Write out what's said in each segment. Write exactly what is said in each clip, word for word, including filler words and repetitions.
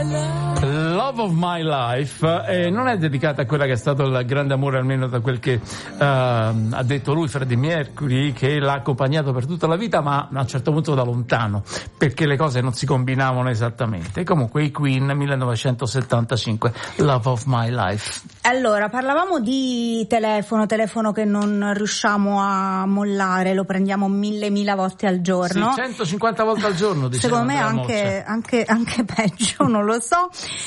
Love of My Life eh, non è dedicata a quella che è stato il grande amore, almeno da quel che uh, ha detto lui, Freddie Mercury, che l'ha accompagnato per tutta la vita, ma a un certo punto da lontano, perché le cose non si combinavano esattamente. E comunque i Queen, millenovecentosettantacinque, Love of My Life. Allora, parlavamo di telefono, telefono che non riusciamo a mollare, lo prendiamo mille mila volte al giorno. Sì, centocinquanta volte al giorno, diceva Secondo me anche, anche, anche peggio, non lo so.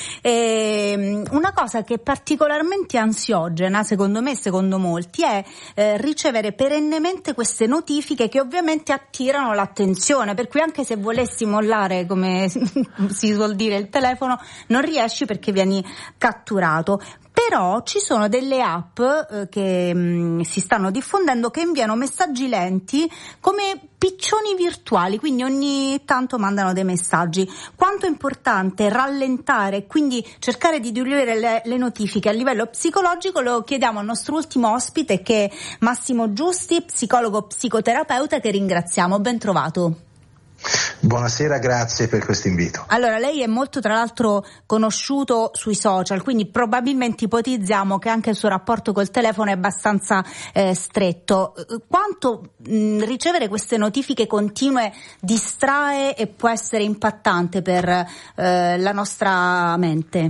E una cosa che è particolarmente ansiogena, secondo me e secondo molti, è eh, ricevere perennemente queste notifiche che ovviamente attirano l'attenzione, per cui anche se volessi mollare, come si suol dire, il telefono, non riesci perché vieni catturato. Però ci sono delle app eh, che mh, si stanno diffondendo che inviano messaggi lenti come piccioni virtuali, quindi ogni tanto mandano dei messaggi. Quanto è importante rallentare e quindi cercare di diluire le, le notifiche a livello psicologico lo chiediamo al nostro ultimo ospite, che è Massimo Giusti, psicologo psicoterapeuta, che ringraziamo. Ben trovato. Buonasera, grazie per questo invito. Allora, lei è molto, tra l'altro, conosciuto sui social, quindi probabilmente ipotizziamo che anche il suo rapporto col telefono è abbastanza eh, stretto. Quanto mh, ricevere queste notifiche continue distrae e può essere impattante per eh, la nostra mente?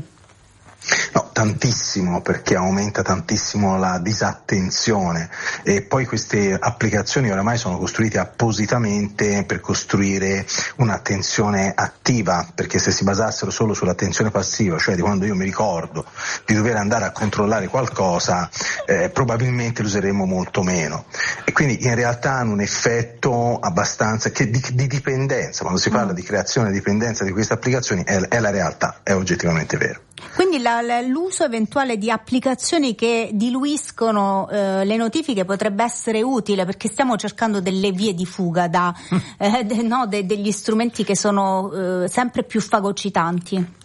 No, tantissimo, perché aumenta tantissimo la disattenzione, e poi queste applicazioni oramai sono costruite appositamente per costruire un'attenzione attiva, perché se si basassero solo sull'attenzione passiva, cioè di quando io mi ricordo di dover andare a controllare qualcosa, eh, probabilmente lo useremmo molto meno, e quindi in realtà hanno un effetto abbastanza che di, di dipendenza. Quando si parla mm. di creazione e dipendenza di queste applicazioni è, è la realtà, è oggettivamente vero. Quindi la, la, l'uso eventuale di applicazioni che diluiscono eh, le notifiche potrebbe essere utile, perché stiamo cercando delle vie di fuga da eh, de, no, de, degli strumenti che sono eh, sempre più fagocitanti.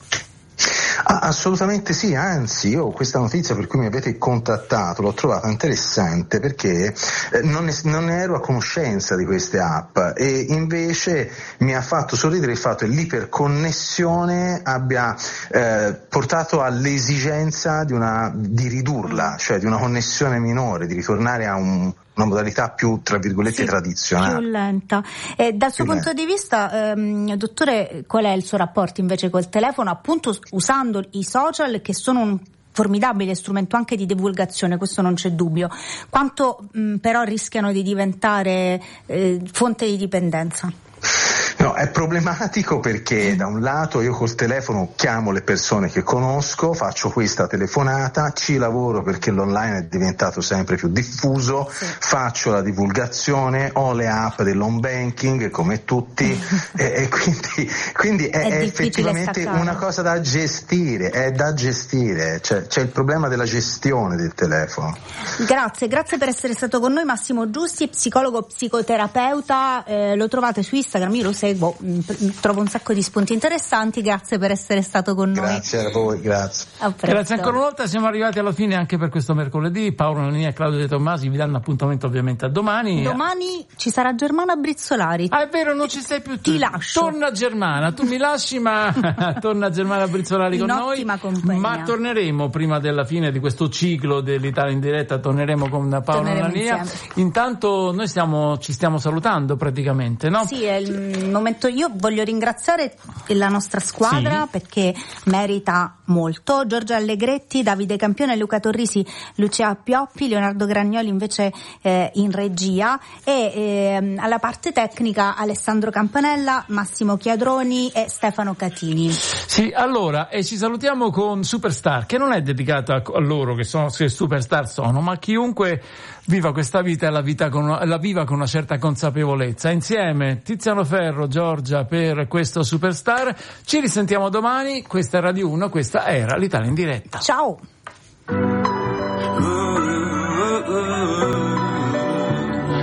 Ah, assolutamente sì, anzi io questa notizia per cui mi avete contattato l'ho trovata interessante, perché eh, non, ne, non ne ero a conoscenza di queste app, e invece mi ha fatto sorridere il fatto che l'iperconnessione abbia eh, portato all'esigenza di, una, di ridurla, cioè di una connessione minore, di ritornare a un una modalità più, tra virgolette, sì, tradizionale. Più lenta. E dal suo più punto lenta. di vista, ehm, dottore, qual è il suo rapporto invece col telefono, appunto usando i social, che sono un formidabile strumento anche di divulgazione, questo non c'è dubbio, quanto mh, però rischiano di diventare eh, fonte di dipendenza? No, è problematico perché da un lato io col telefono chiamo le persone che conosco, faccio questa telefonata, ci lavoro perché l'online è diventato sempre più diffuso, sì. faccio la divulgazione, ho le app dell'home banking come tutti e, e quindi, quindi è, è, è effettivamente staccare. Una cosa da gestire, è da gestire, cioè, c'è il problema della gestione del telefono. Grazie, grazie per essere stato con noi Massimo Giusti, psicologo psicoterapeuta, eh, lo trovate su Instagram, io lo seguo. Trovo un sacco di spunti interessanti, grazie per essere stato con noi. Grazie a voi, grazie. Grazie ancora una volta, siamo arrivati alla fine anche per questo mercoledì. Paolo Nania e Claudio De Tommasi vi danno appuntamento ovviamente a domani. Domani ci sarà Germana Brizzolari. Ah, è vero, non ci sei più tu. Ti lascio. Torna Germana, tu mi lasci, ma torna Germana Brizzolari in con noi. Compagnia. Ma torneremo prima della fine di questo ciclo dell'Italia in diretta, torneremo con Paolo torneremo Nania. Insieme. Intanto noi stiamo, ci stiamo salutando praticamente, no? Sì, è il momento. Io voglio ringraziare la nostra squadra, sì, perché merita molto. Giorgia Allegretti, Davide Campione, Luca Torrisi, Lucia Pioppi, Leonardo Gragnoli invece eh, in regia, e eh, alla parte tecnica Alessandro Campanella, Massimo Chiadroni e Stefano Catini. Sì, allora, e ci salutiamo con Superstar, che non è dedicata a, a loro che sono che superstar sono, ma chiunque viva questa vita e la, vita con una, la viva con una certa consapevolezza. Insieme Tiziano Ferro, Giorgia, per questo Superstar. Ci risentiamo domani. Questa è Radio uno, questa era l'Italia in diretta. Ciao.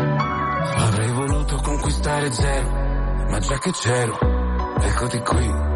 Avrei voluto conquistare zero, ma già che c'ero, eccoti qui.